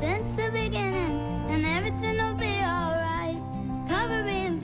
since the beginning, and everything will be alright. Cover me in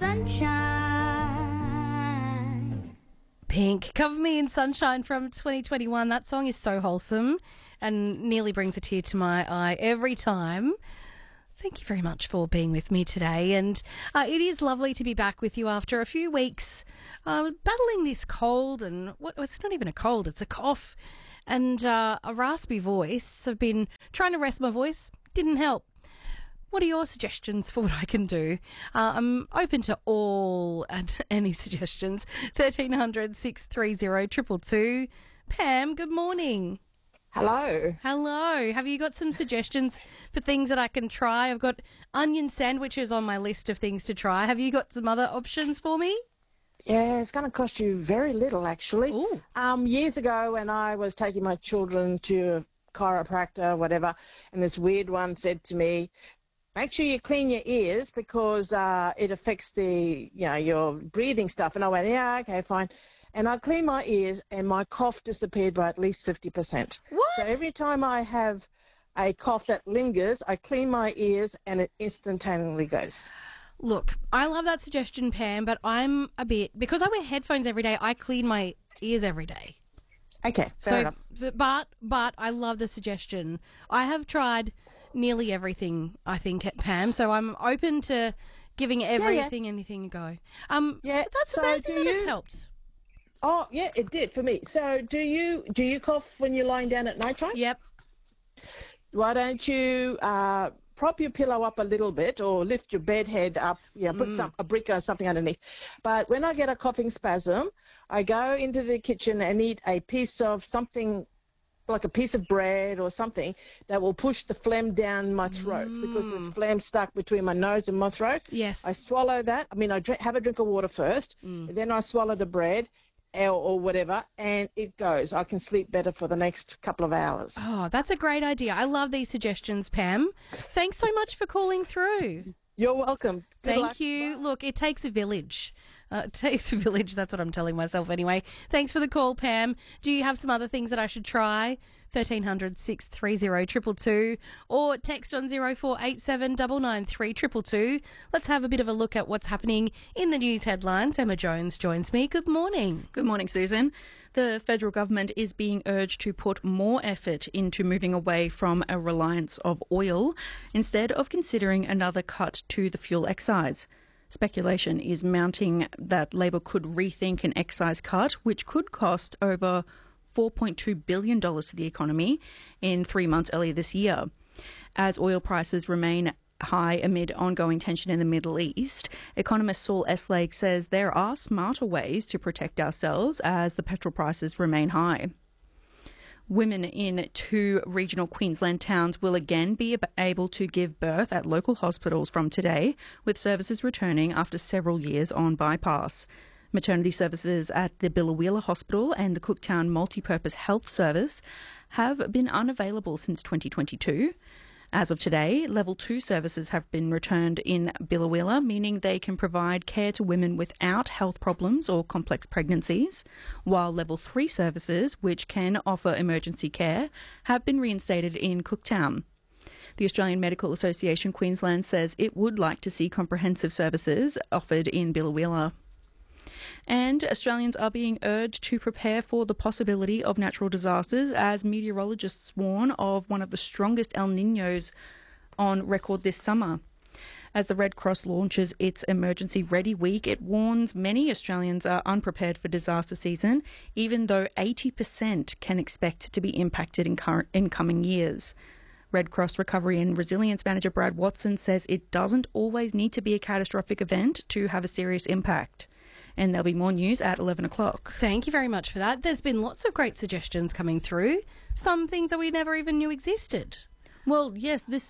sunshine. Pink, Cover Me in Sunshine from 2021. That song is so wholesome and nearly brings a tear to my eye every time. Thank you very much for being with me today. And it is lovely to be back with you after a few weeks battling this cold and it's not even a cold, it's a cough and a raspy voice. I've been trying to rest my voice, didn't help. What are your suggestions for what I can do? I'm open to all and any suggestions. 1300 630 222. Pam, good morning. Hello. Hello. Have you got some suggestions for things that I can try? I've got onion sandwiches on my list of things to try. Have you got some other options for me? Yeah, it's going to cost you very little, actually. Ooh. Years ago, when I was taking my children to a chiropractor, whatever, and this weird one said to me, make sure you clean your ears because it affects your breathing stuff. And I went, yeah, okay, fine. And I cleaned my ears and my cough disappeared by at least 50%. What? So every time I have a cough that lingers, I clean my ears and it instantaneously goes. Look, I love that suggestion, Pam, but because I wear headphones every day, I clean my ears every day. Okay, fair enough. But I love the suggestion. I have tried nearly everything, I think, at Pam, so I'm open to giving anything a go. That's amazing that it's helped. Oh, yeah, it did for me. So do you cough when you're lying down at night time? Yep. Why don't you prop your pillow up a little bit or lift your bed head up, put a brick or something underneath. But when I get a coughing spasm, I go into the kitchen and eat a piece of something like a piece of bread or something that will push the phlegm down my throat because there's phlegm stuck between my nose and my throat. Yes. I swallow that. I mean, have a drink of water first, then I swallow the bread or whatever, and it goes. I can sleep better for the next couple of hours. Oh, that's a great idea. I love these suggestions, Pam. Thanks so much for calling through. You're welcome. Good luck. Thank you. Bye. Look, it takes a village. It takes a village. That's what I'm telling myself anyway. Thanks for the call, Pam. Do you have some other things that I should try? 1300 630 222 or text on 0487 993 222. Let's have a bit of a look at what's happening in the news headlines. Emma Jones joins me. Good morning. Good morning, Susan. The federal government is being urged to put more effort into moving away from a reliance of oil instead of considering another cut to the fuel excise. Speculation is mounting that Labor could rethink an excise cut, which could cost over $4.2 billion to the economy in 3 months earlier this year. As oil prices remain high amid ongoing tension in the Middle East, economist Saul Eslake says there are smarter ways to protect ourselves as the petrol prices remain high. Women in 2 regional Queensland towns will again be able to give birth at local hospitals from today, with services returning after several years on bypass. Maternity services at the Biloela Hospital and the Cooktown Multipurpose Health Service have been unavailable since 2022. As of today, Level 2 services have been returned in Biloela, meaning they can provide care to women without health problems or complex pregnancies, while Level 3 services, which can offer emergency care, have been reinstated in Cooktown. The Australian Medical Association Queensland says it would like to see comprehensive services offered in Biloela. And Australians are being urged to prepare for the possibility of natural disasters as meteorologists warn of one of the strongest El Niños on record this summer. As the Red Cross launches its Emergency Ready Week, it warns many Australians are unprepared for disaster season, even though 80% can expect to be impacted in coming years. Red Cross Recovery and Resilience Manager Brad Watson says it doesn't always need to be a catastrophic event to have a serious impact. And there'll be more news at 11 o'clock. Thank you very much for that. There's been lots of great suggestions coming through. Some things that we never even knew existed. Well, yes, this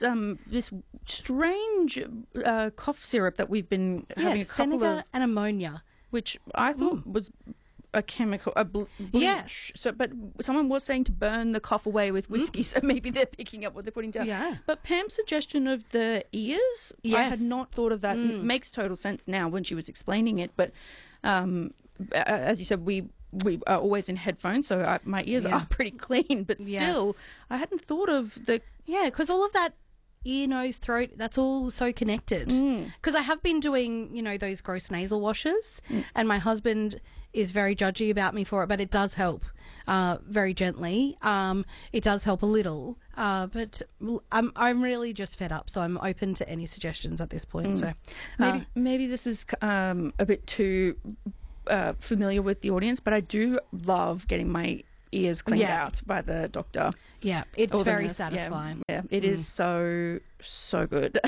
strange cough syrup that we've been having a couple Seneca of, and ammonia, which I thought was a chemical, bleach. Yes. So, but someone was saying to burn the cough away with whiskey, so maybe they're picking up what they're putting down. Yeah. But Pam's suggestion of the ears, I had not thought of that. It makes total sense now when she was explaining it, but as you said, we are always in headphones, so my ears are pretty clean, but still, I hadn't thought of the... Yeah, because all of that ear, nose, throat, that's all so connected. Because I have been doing, those gross nasal washes, and my husband is very judgy about me for it, but it does help very gently. It does help a little, but I'm really just fed up, so I'm open to any suggestions at this point. So maybe this is a bit too familiar with the audience, but I do love getting my ears cleaned out by the doctor. Yeah, it's very nurse. satisfying. Yeah, it is so good.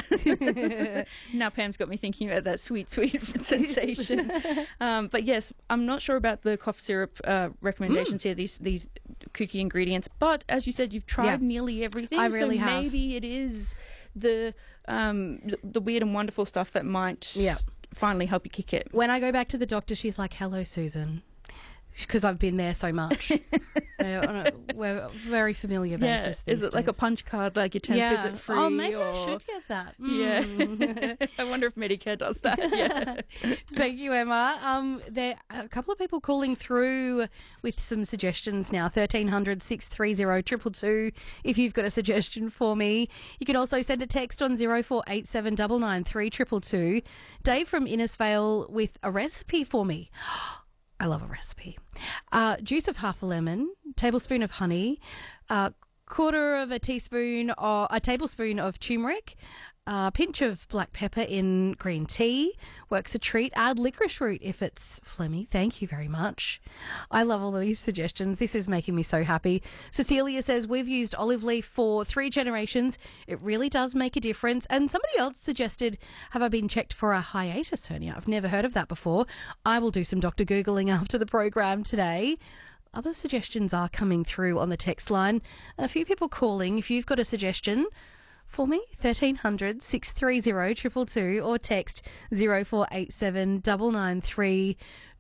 Now Pam's got me thinking about that sweet sensation. But yes, I'm not sure about the cough syrup recommendations here, these kooky ingredients. But as you said, you've tried nearly everything. I really so have. Maybe it is the weird and wonderful stuff that might finally help you kick it. When I go back to the doctor, she's like, "Hello, Susan," because I've been there so much. We're very familiar basis. Is it like a punch card, like your 10th visit free? Oh, maybe I should get that. Yeah. I wonder if Medicare does that. Yeah. Thank you, Emma. There are a couple of people calling through with some suggestions now. 1300 630 222 if you've got a suggestion for me. You can also send a text on 0487 993 222. Dave from Innisfail with a recipe for me. I love a recipe. Juice of half a lemon, tablespoon of honey, quarter of a teaspoon or a tablespoon of turmeric, a pinch of black pepper in green tea. Works a treat. Add licorice root if it's phlegmy. Thank you very much. I love all of these suggestions. This is making me so happy. Cecilia says, we've used olive leaf for 3 generations. It really does make a difference. And somebody else suggested, have I been checked for a hiatus hernia? I've never heard of that before. I will do some Dr. Googling after the program today. Other suggestions are coming through on the text line. And a few people calling. If you've got a suggestion for me, 1300 630 222 or text 0487 993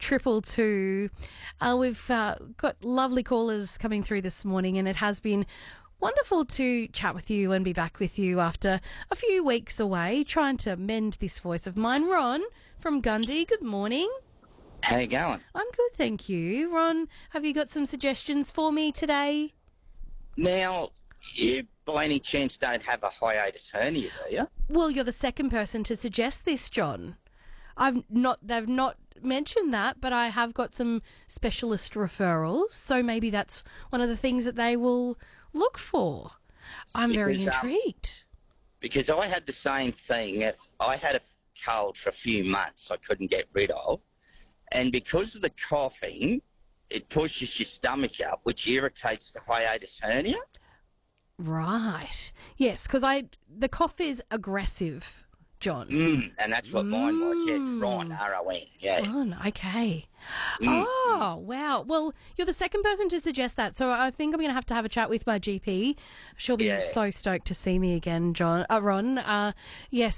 222. We've got lovely callers coming through this morning, and it has been wonderful to chat with you and be back with you after a few weeks away, trying to mend this voice of mine. Ron from Gundy, good morning. How you going? I'm good, thank you. Ron, have you got some suggestions for me today? Now, you by any chance don't have a hiatus hernia, do you? Well, you're the second person to suggest this, John. They've not mentioned that, but I have got some specialist referrals, so maybe that's one of the things that they will look for. I'm very intrigued. Because I had the same thing. I had a cold for a few months I couldn't get rid of, and because of the coughing, it pushes your stomach up, which irritates the hiatus hernia. Right. Yes, because the cough is aggressive, John. And that's what mine was. Yeah, it's Ron, R-O-N. Yeah. Ron, okay. Oh, wow. Well, you're the second person to suggest that, so I think I'm going to have a chat with my GP. She'll be so stoked to see me again, Ron. Yes.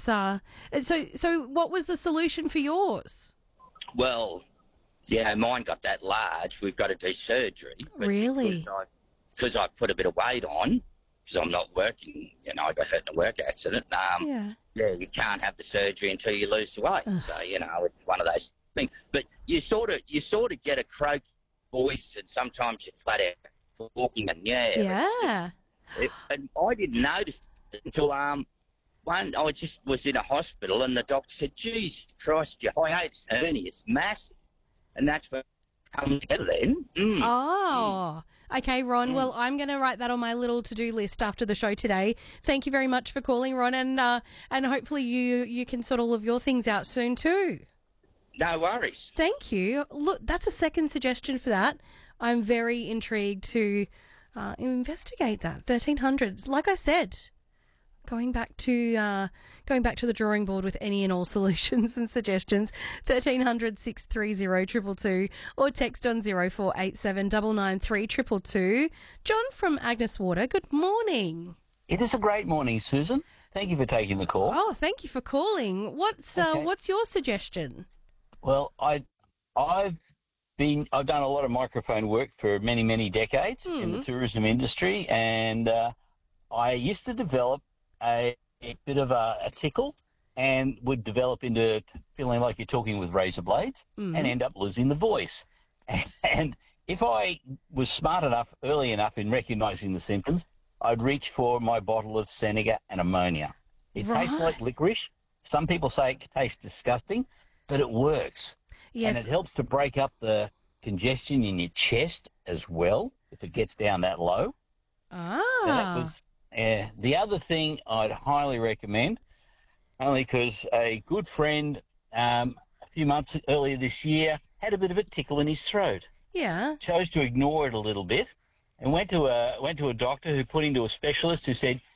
So what was the solution for yours? Well, mine got that large. We've got to do surgery. Really? Because I put a bit of weight on, because I'm not working, I got hurt in a work accident. You can't have the surgery until you lose the weight. So, it's one of those things. But you sort of get a croaky voice, and sometimes you're flat out talking, and and I didn't notice it until I just was in a hospital, and the doctor said, "Geez, Christ, your hiatus hernia is massive," and that's what comes together then. Oh. Okay, Ron. Well, I'm going to write that on my little to-do list after the show today. Thank you very much for calling, Ron, and hopefully you can sort all of your things out soon too. No worries. Thank you. Look, that's a second suggestion for that. I'm very intrigued to investigate that. 1300. Like I said, going back to the drawing board with any and all solutions and suggestions. 1300 630 222 or text on 0487 993 222. John from Agnes Water, good morning. It is a great morning, Susan. Thank you for taking the call. Oh, thank you for calling. What's your suggestion? Well, I've done a lot of microphone work for many, many decades in the tourism industry, and I used to develop a bit of a tickle and would develop into feeling like you're talking with razor blades and end up losing the voice. And if I was smart enough, early enough in recognising the symptoms, I'd reach for my bottle of Seneca and ammonia. It tastes like licorice. Some people say it tastes disgusting, but it works. Yes. And it helps to break up the congestion in your chest as well, if it gets down that low. Ah. That was, the other thing I'd highly recommend, only because a good friend a few months earlier this year had a bit of a tickle in his throat. Yeah. Chose to ignore it a little bit and went to a doctor who put him to a specialist who said,